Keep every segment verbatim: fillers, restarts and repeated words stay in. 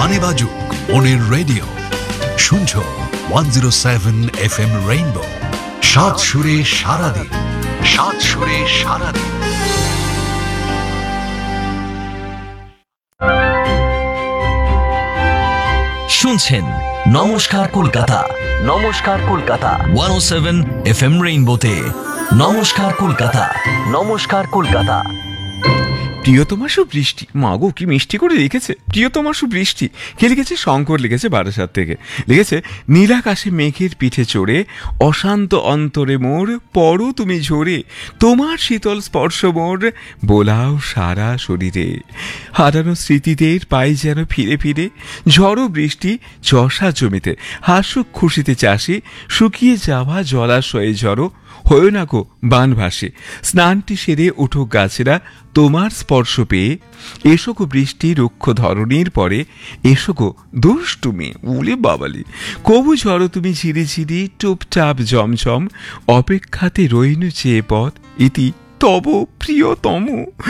গানে বাজুক মনের রেডিও, শুনছো one zero seven F M rainbow. সাত সুরে সারাদিন, সাত সুরে সারাদিন। শুনছেন নমস্কার কলকাতা, নমস্কার কলকাতা ওয়ান ও সেভেন এফ এম রেইনবোতে। নমস্কার কলকাতা, নমস্কার কলকাতা। প্রিয়তমা সুবৃষ্টি, মাগো কি মিষ্টি করে লিখেছে। প্রিয়তমা সুবৃষ্টি কে লিখেছে? শঙ্কর লিখেছে বারাসাত থেকে। লিখেছে, নীলাকাশে মেঘের পিঠে চড়ে অশান্ত অন্তরে মোর পড়ো তুমি ঝরে, তোমার শীতল স্পর্শ মোর বোলাও সারা শরীরে। হারানো স্মৃতিদের পাই যেন ফিরে ফিরে, ঝড়ো বৃষ্টি চষা জমিতে, হাসুক খুশিতে চাষি, শুকিয়ে যাওয়া জলাশয়ে ঝড়ো হয়েও না গো বানভাসে। স্নানটি সেরে উঠো গাছেরা তোমার স্পর্শ পেয়ে, এসো গো বৃষ্টি রুক্ষ ধরণীর পরে, এসো গো দুষ্টুমি উলে বাবালি। কবু ঝড়ো তুমি ঝিরি ঝিরি টুপটাপ জমঝম, অপেক্ষাতে রইনু চেয়ে পথ ইতি তব প্রিয়তম।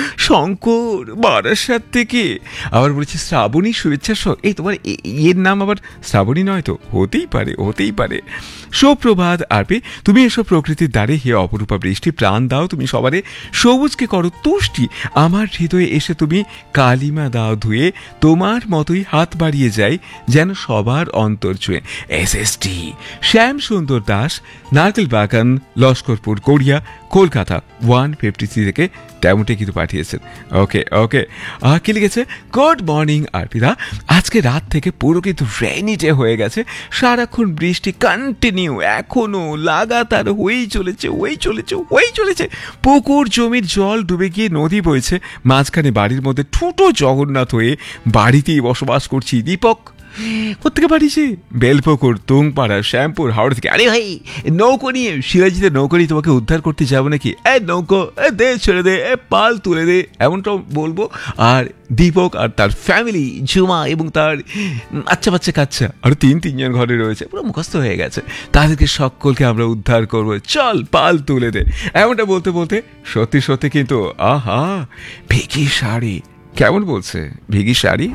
শঙ্কর বারাসাত থেকে। আবার বলেছে শ্রাবণী শুভেচ্ছা সহ। এই তোমার এর নাম আবার শ্রাবণী নয় তো? হতেই পারে, হতেই পারে। সুপ্রভাত আরপি, তুমি এসো প্রকৃতির দ্বারে, হে অপরূপা বৃষ্টি, প্রাণ দাও তুমি সবারে, সবুজকে করো তুষ্টি, আমার হৃদয়ে এসে তুমি কালিমা দাও ধুয়ে, তোমার মতোই হাত বাড়িয়ে যাই যেন সবার অন্তর ছুঁয়ে। এস এস টি শ্যাম সুন্দর দাস, নারকেল বাগান, Laskarpur, Korea, Kolkata one fifty three থেকে তেমনটাই কিন্তু পাঠিয়েছেন। ওকে ওকে কি লিখেছে? গুড মর্নিং আরপিদা, আজকে রাত থেকে পুরো কিন্তু রেইনি ডে হয়ে গেছে, সারাক্ষণ বৃষ্টি কন্টিনিউ, এখনো লাগাতার হয়েই চলেছে হয়েই চলেছে হয়েই চলেছে। পুকুর জমির জল ডুবে গিয়ে নদী বইছে, মাঝখানে বাড়ির মধ্যে ঠুটো জগন্নাথ হয়ে বাড়িতেই বসবাস করছি। দীপক কোথেকে পাঠিয়েছে? বেলপুকুর, তুংপাড়া, শ্যামপুর, হাওড়া থেকে। আরে ভাই নৌকো নিয়ে সিরাজিতে নৌকো নিয়ে তোমাকে উদ্ধার করতে যাবো নাকি? এ নৌকো এ দে, ছেড়ে দে, এ পাল তুলে দে, এমনটা বলবো। আর দীপক আর তার ফ্যামিলি, ঝুমা এবং তার আচ্ছা বাচ্চা কাচ্চা আরো তিন তিনজন ঘরে রয়েছে, পুরো মুখস্থ হয়ে গেছে, তাদেরকে সকলকে আমরা উদ্ধার করবো, চল পাল তুলে দে। এমনটা বলতে বলতে সত্যি সত্যি কিন্তু আহা ভিগি শাড়ি, কেমন বলছে ভিগি শাড়ি?